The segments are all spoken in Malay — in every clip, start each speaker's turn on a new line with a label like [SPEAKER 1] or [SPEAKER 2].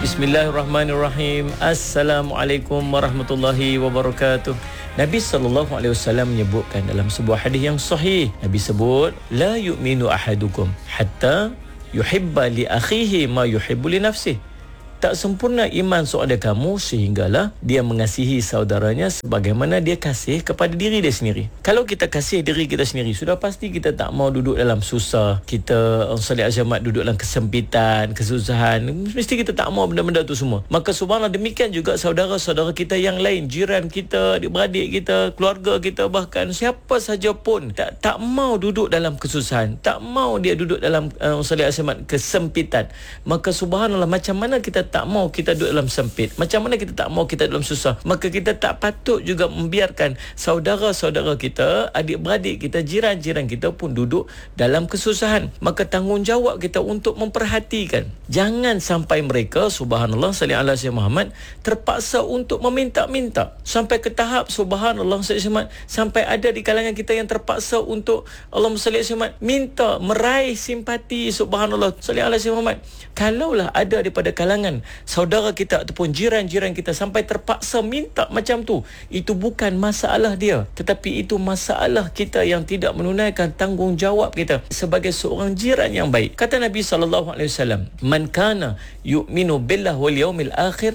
[SPEAKER 1] Bismillahirrahmanirrahim. Assalamualaikum warahmatullahi wabarakatuh. Nabi SAW menyebutkan dalam sebuah hadis yang sahih. Nabi sebut, la yu'minu ahadukum hatta yuhibba li akhihi ma yuhibbu li nafsihi. Tak sempurna iman seorang kamu sehinggalah dia mengasihi saudaranya sebagaimana dia kasih kepada diri dia sendiri. Kalau kita kasih diri kita sendiri, sudah pasti kita tak mau duduk dalam susah. Kita Salih Azamat duduk dalam kesempitan, kesusahan. Mesti kita tak mau benda-benda tu semua. Maka subhanallah, demikian juga saudara-saudara kita yang lain, jiran kita, adik-beradik kita, keluarga kita, bahkan siapa saja pun tak mau duduk dalam kesusahan, tak mau dia duduk dalam Salih Azamat kesempitan. Maka subhanallah, macam mana kita tak mau kita duduk dalam sempit, macam mana kita tak mau kita dalam susah, maka kita tak patut juga membiarkan saudara-saudara kita, adik-beradik kita, jiran-jiran kita pun duduk dalam kesusahan. Maka tanggungjawab kita untuk memperhatikan, jangan sampai mereka, subhanallah, salli ala Sayyidina Muhammad, terpaksa untuk meminta-minta sampai ke tahap subhanallah, sampai ada di kalangan kita yang terpaksa untuk Allahumma salli ala Sayyidina Muhammad, minta meraih simpati, subhanallah, salli ala Sayyidina Muhammad. Kalaulah ada daripada kalangan saudara kita ataupun jiran-jiran kita sampai terpaksa minta macam tu, itu bukan masalah dia, tetapi itu masalah kita yang tidak menunaikan tanggungjawab kita sebagai seorang jiran yang baik. Kata Nabi SAW, man kana yu'minu billah wal yaumil akhir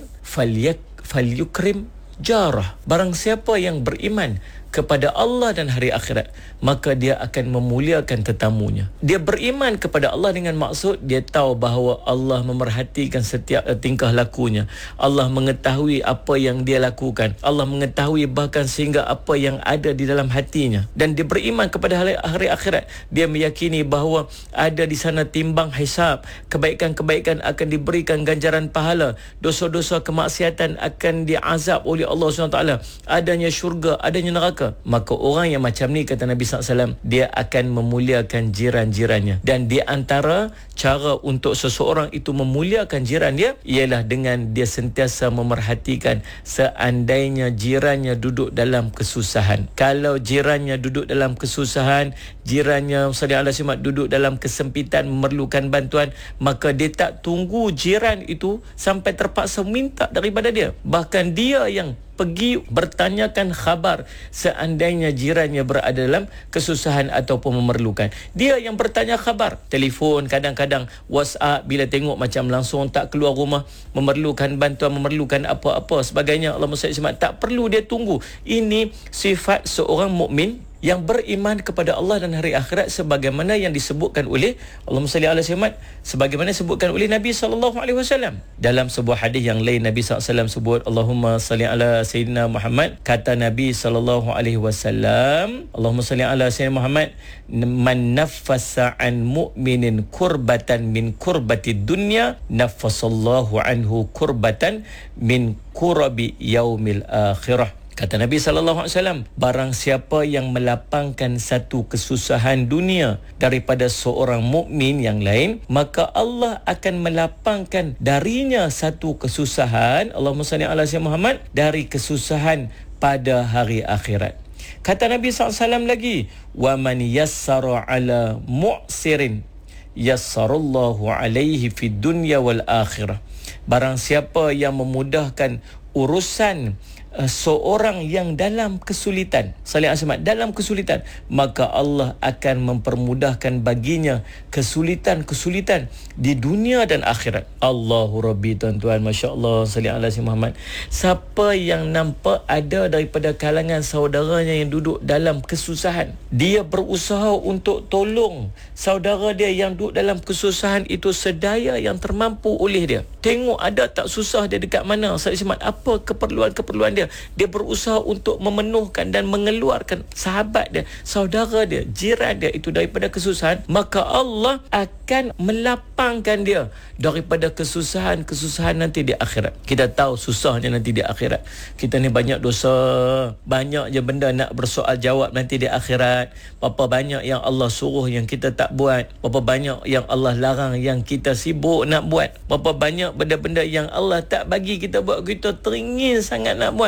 [SPEAKER 1] falyukrim jarah. Barang siapa yang beriman kepada Allah dan hari akhirat, maka dia akan memuliakan tetamunya. Dia beriman kepada Allah dengan maksud dia tahu bahawa Allah memerhatikan setiap tingkah lakunya. Allah mengetahui apa yang dia lakukan. Allah mengetahui bahkan sehingga apa yang ada di dalam hatinya. Dan dia beriman kepada hari akhirat. Dia meyakini bahawa ada di sana timbang hisab. Kebaikan-kebaikan akan diberikan ganjaran pahala. Dosa-dosa kemaksiatan akan diazab oleh Allah SWT. Adanya syurga, adanya neraka. Maka orang yang macam ni, kata Nabi SAW, dia akan memuliakan jiran-jirannya. Dan di antara cara untuk seseorang itu memuliakan jiran dia ialah dengan dia sentiasa memerhatikan seandainya jirannya duduk dalam kesusahan. Kalau jirannya duduk dalam kesusahan, jirannya duduk dalam kesempitan, memerlukan bantuan, maka dia tak tunggu jiran itu sampai terpaksa minta daripada dia. Bahkan dia yang pergi bertanyakan khabar seandainya jirannya berada dalam kesusahan ataupun memerlukan. Dia yang bertanya khabar, telefon, kadang-kadang WhatsApp, bila tengok macam langsung tak keluar rumah, memerlukan bantuan, memerlukan apa-apa sebagainya, Allahumma salli alaihi, tak perlu dia tunggu. Ini sifat seorang mukmin yang beriman kepada Allah dan hari akhirat, sebagaimana yang disebutkan oleh Allahumma salli ala Sayyidina Muhammad, sebagaimana disebutkan oleh Nabi SAW. Dalam sebuah hadis yang lain, Nabi SAW sebut, Allahumma salli ala Sayyidina Muhammad. Kata Nabi SAW, Allahumma salli ala Sayyidina Muhammad, man naffasa an mu'minin kurbatan min kurbati dunya, naffasallahu anhu kurbatan min kurabi yaumil akhirah. Kata Nabi SAW, barang siapa yang melapangkan satu kesusahan dunia daripada seorang mukmin yang lain, maka Allah akan melapangkan darinya satu kesusahan, Allahumma salli ala Sayyidina Muhammad, dari kesusahan pada hari akhirat. Kata Nabi SAW lagi, wa man yassara ala mu'sirin yassarallahu alaihi fid dunya wal akhirah. Barang siapa yang memudahkan urusan seorang yang dalam kesulitan, Salih Asmat, dalam kesulitan, maka Allah akan mempermudahkan baginya kesulitan-kesulitan di dunia dan akhirat. Allahu Rabbi, tuan-tuan, Masya Allah, Salih ala Sayyidina Muhammad. Siapa yang nampak ada daripada kalangan saudaranya yang duduk dalam kesusahan, dia berusaha untuk tolong saudara dia yang duduk dalam kesusahan itu sedaya yang termampu oleh dia. Tengok ada tak susah dia dekat mana, Salih Asmat, apa keperluan-keperluan dia, dia berusaha untuk memenuhkan dan mengeluarkan sahabat dia, saudara dia, jiran dia itu daripada kesusahan, maka Allah akan melapangkan dia daripada kesusahan-kesusahan nanti di akhirat. Kita tahu susahnya nanti di akhirat. Kita ni banyak dosa, banyak je benda nak bersoal jawab nanti di akhirat. Berapa banyak yang Allah suruh yang kita tak buat, berapa banyak yang Allah larang yang kita sibuk nak buat, berapa banyak benda-benda yang Allah tak bagi kita buat, kita teringin sangat nak buat.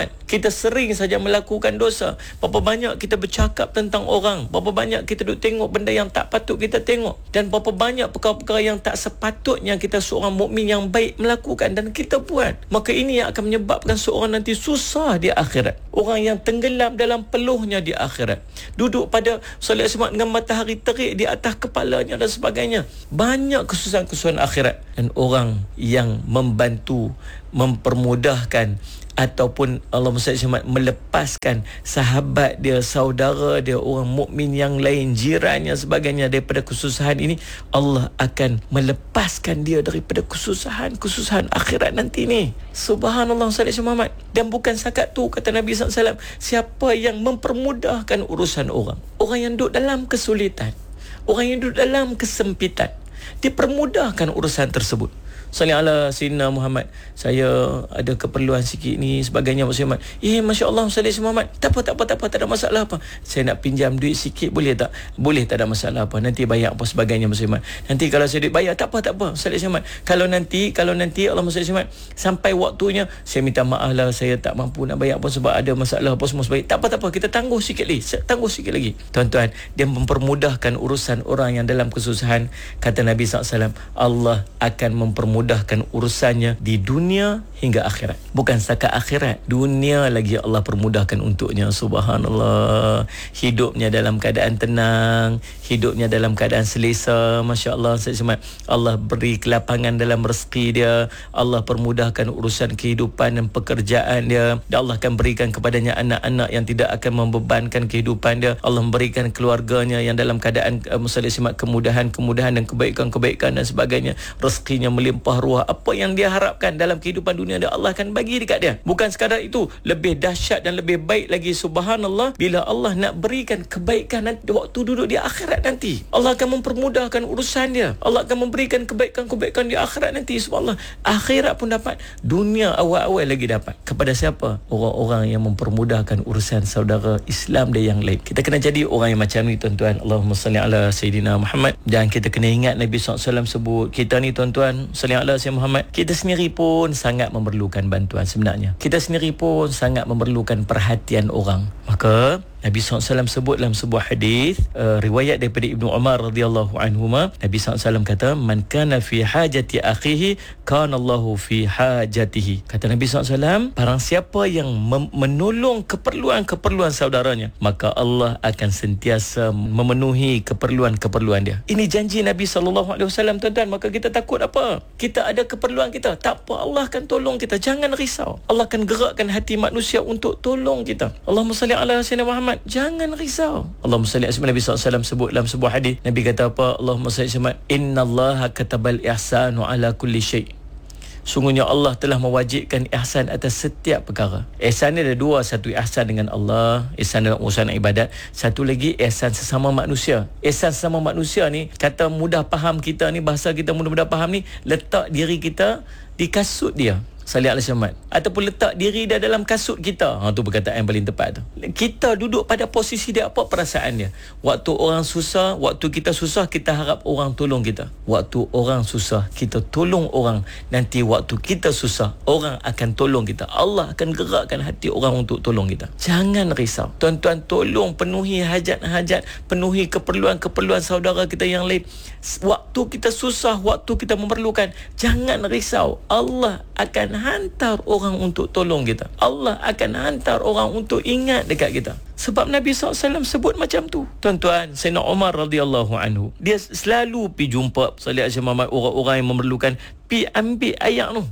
[SPEAKER 1] Muhammad, kita sering saja melakukan dosa. Berapa banyak kita bercakap tentang orang, berapa banyak kita duk tengok benda yang tak patut kita tengok, dan berapa banyak perkara-perkara yang tak sepatutnya kita seorang mukmin yang baik melakukan dan kita buat. Maka ini yang akan menyebabkan seorang nanti susah di akhirat. Orang yang tenggelam dalam peluhnya di akhirat, duduk pada solat Jumaat dengan matahari terik di atas kepalanya dan sebagainya. Banyak kesusahan-kesusahan akhirat. Dan orang yang membantu, mempermudahkan ataupun Allahumma salli alaihi wasallam melepaskan sahabat dia, saudara dia, orang mukmin yang lain, jirannya sebagainya daripada kesusahan ini, Allah akan melepaskan dia daripada kesusahan akhirat nanti ni. Subhanallah sallallahu alaihi Muhammad. Dan bukan setakat tu, kata Nabi SAW, siapa yang mempermudahkan urusan orang yang duduk dalam kesulitan, orang yang duduk dalam kesempitan, dipermudahkan urusan tersebut. Sallallahu ala sayyidina Muhammad, saya ada keperluan sikit ni sebagainya. Masya Allah, Masya Allah sallallahu Muhammad, tak apa, tak ada masalah apa. Saya nak pinjam duit sikit, boleh tak? Boleh, tak ada masalah apa. Nanti bayar apa sebagainya. Masya Allah, nanti kalau saya duit bayar, tak apa sallallahu Muhammad. Kalau nanti Allah sallallahu Muhammad, sampai waktunya saya minta maaf lah, saya tak mampu nak bayar apa sebab ada masalah apa semua sebagainya. Tak apa, kita tangguh sikit lagi. Tuan-tuan, dia mempermudahkan urusan orang yang dalam kesusahan. Kata Nabi SAW, Allah akan mempermudahkan urusannya di dunia hingga akhirat. Bukan setakat akhirat, dunia lagi Allah permudahkan untuknya. Subhanallah. Hidupnya dalam keadaan tenang, hidupnya dalam keadaan selesa. Masya Allah. Allah beri kelapangan dalam rezeki dia, Allah permudahkan urusan kehidupan dan pekerjaan dia, dan Allah akan berikan kepadanya anak-anak yang tidak akan membebankan kehidupan dia. Allah memberikan keluarganya yang dalam keadaan kemudahan dan kebaikan dan sebagainya. Rezekinya melimpah ruah. Apa yang dia harapkan dalam kehidupan dunia dia, Allah akan bagi dekat dia. Bukan sekadar itu, lebih dahsyat dan lebih baik lagi, subhanallah, bila Allah nak berikan kebaikan nanti waktu duduk di akhirat nanti, Allah akan mempermudahkan urusan dia. Allah akan memberikan kebaikan-kebaikan di akhirat nanti, subhanallah. Akhirat pun dapat, dunia awal-awal lagi dapat. Kepada siapa? Orang-orang yang mempermudahkan urusan saudara Islam dia yang lain. Kita kena jadi orang yang macam ni, tuan-tuan. Allahumma salli ala sayyidina Muhammad. Dan kita kena ingat Nabi SAW sebut, kita ni tuan-tuan, salli ala sayyidina Muhammad, kita sendiri pun sangat memerlukan bantuan sebenarnya. Kita sendiri pun sangat memerlukan perhatian orang. Maka Nabi SAW sebut dalam sebuah hadis, riwayat daripada Ibnu Umar radhiyallahu anhuma, Nabi SAW kata, man kana fi hajati akhihi kana Allahu fi hajatihi. Kata Nabi SAW, barang siapa yang menolong keperluan saudaranya, maka Allah akan sentiasa memenuhi keperluan dia. Ini janji Nabi SAW, tuan-tuan. Maka kita takut apa? Kita ada keperluan kita, tak apa, Allah akan tolong kita. Jangan risau. Allah akan gerakkan hati manusia untuk tolong kita. Allahumma salli ala sayyidina Muhammad. Jangan risau. Allahumma salli ala Nabi SAW sebut dalam sebuah hadis, Nabi kata apa? Allahumma salli ala innallaha katabal ihsanu ala kulli syai'. Sungguhnya Allah telah mewajibkan ihsan atas setiap perkara. Ihsan ni ada dua, satu ihsan dengan Allah, ihsan dalam urusan ibadat, satu lagi ihsan sesama manusia. Ihsan sesama manusia ni, kata mudah faham kita ni, bahasa kita mudah-mudah faham ni, letak diri kita di kasut dia, sallallahu alaihi wasallam, ataupun letak diri dia dalam kasut kita. Tu perkataan yang paling tepat tu. Kita duduk pada posisi dia, apa perasaan dia? Waktu orang susah, waktu kita susah, kita harap orang tolong kita. Waktu orang susah, kita tolong orang. Nanti waktu kita susah, orang akan tolong kita. Allah akan gerakkan hati orang untuk tolong kita. Jangan risau. Tuan-tuan, tolong penuhi hajat-hajat, penuhi keperluan-keperluan saudara kita yang lain. Waktu kita susah, waktu kita memerlukan, jangan risau. Allah akan hantar orang untuk tolong kita. Allah akan hantar orang untuk ingat dekat kita. Sebab Nabi SAW sebut macam tu. Tuan-tuan, Sayyidina Umar radhiyallahu anhu, dia selalu pergi jumpa orang-orang yang memerlukan, pergi ambil ayak tu,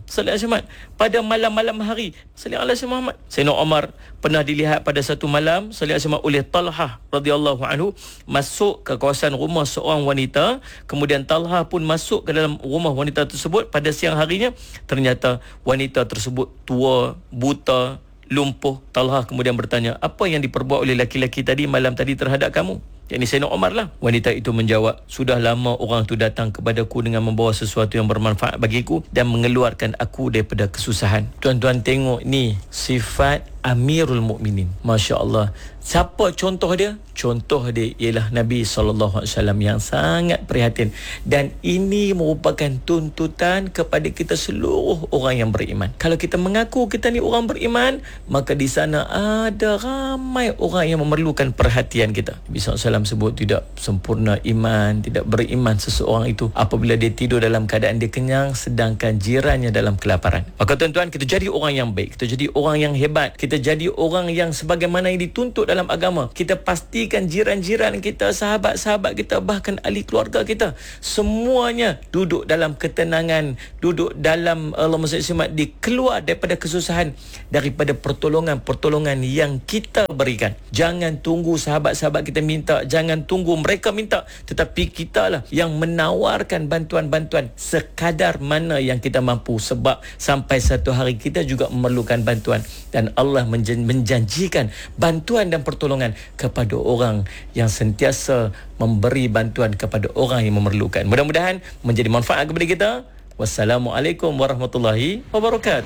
[SPEAKER 1] pada malam-malam hari. Sayyidina Umar pernah dilihat pada satu malam oleh Talhah radhiyallahu anhu, masuk ke kawasan rumah seorang wanita. Kemudian Talhah pun masuk ke dalam rumah wanita tersebut. Pada siang harinya, ternyata wanita tersebut tua, buta, lumpuh. Talhah kemudian bertanya, apa yang diperbuat oleh laki-laki tadi malam tadi terhadap kamu? Yang ni Sayyidina Umar lah. Wanita itu menjawab, sudah lama orang tu datang kepadaku dengan membawa sesuatu yang bermanfaat bagiku dan mengeluarkan aku daripada kesusahan. Tuan-tuan tengok ni, sifat Amirul Mukminin. Masya Allah. Siapa contoh dia? Contoh dia ialah Nabi SAW yang sangat prihatin. Dan ini merupakan tuntutan kepada kita seluruh orang yang beriman. Kalau kita mengaku kita ni orang beriman, maka di sana ada ramai orang yang memerlukan perhatian kita. Nabi SAW sebut tidak sempurna iman, tidak beriman seseorang itu apabila dia tidur dalam keadaan dia kenyang sedangkan jirannya dalam kelaparan. Maka tuan-tuan, kita jadi orang yang baik, kita jadi orang yang hebat, kita jadi orang yang sebagaimana yang dituntut dalam agama. Kita pastikan jiran-jiran kita, sahabat-sahabat kita, bahkan ahli keluarga kita, semuanya duduk dalam ketenangan, duduk dalam Allahumma salli alaihi wasallam, dikeluar daripada kesusahan, daripada pertolongan-pertolongan yang kita berikan. Jangan tunggu sahabat-sahabat kita minta, jangan tunggu mereka minta, tetapi kita lah yang menawarkan bantuan-bantuan sekadar mana yang kita mampu, sebab sampai satu hari kita juga memerlukan bantuan, dan Allah menjanjikan bantuan dan pertolongan kepada orang yang sentiasa memberi bantuan kepada orang yang memerlukan. Mudah-mudahan menjadi manfaat kepada kita. Wassalamualaikum warahmatullahi wabarakatuh.